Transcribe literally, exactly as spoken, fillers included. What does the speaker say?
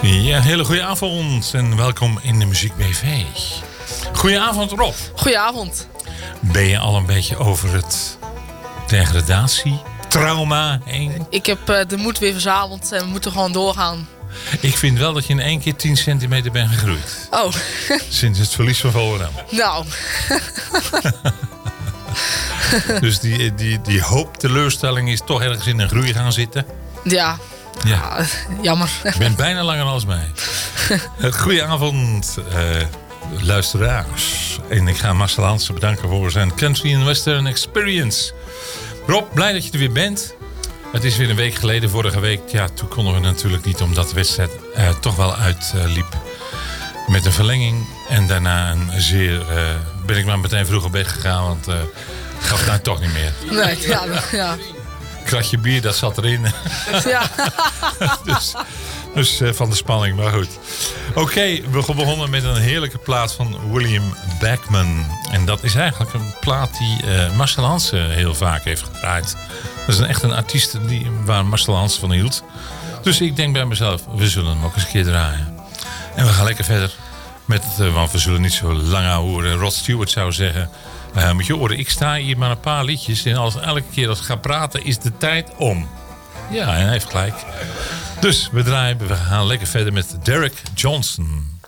Ja, hele goede avond en welkom in de Muziek B V. Goedenavond Rob. Goedenavond. Ben je al een beetje over het degradatie, trauma heen? Ik heb uh, de moed weer verzameld en we moeten gewoon doorgaan. Ik vind wel dat je in één keer tien centimeter bent gegroeid. Oh. Sinds het verlies van Volendam. Nou. Dus die, die, die hoop teleurstelling is toch ergens in een groei gaan zitten. Ja. Ja. Ah, jammer. Je bent bijna langer als mij. Goedenavond, uh, luisteraars. En ik ga Marcel Hansen bedanken voor zijn Country and Western Experience. Rob, blij dat je er weer bent. Het is weer een week geleden. Vorige week, ja, toen konden we natuurlijk niet, omdat de wedstrijd uh, toch wel uitliep. Uh, met een verlenging. En daarna een zeer, uh, ben ik maar meteen vroeg op bed gegaan. Want uh, het gaf nou toch niet meer. Nee, ja, ja. Kratje bier, dat zat erin. Ja. dus dus uh, van de spanning, maar goed. Oké, okay, we begonnen met een heerlijke plaat van William Beckman. En dat is eigenlijk een plaat die uh, Marcel Hansen heel vaak heeft gedraaid. Dat is een, echt een artiest die, waar Marcel Hansen van hield. Dus ik denk bij mezelf, we zullen hem ook eens een keer draaien. En we gaan lekker verder met het, uh, want we zullen niet zo lang horen. Rod Stewart zou zeggen... Uh, moet je horen, ik sta hier maar een paar liedjes en als elke keer als ik ga praten is de tijd om. Ja, en hij heeft gelijk. Dus we draaien, we gaan lekker verder met Derek Johnson.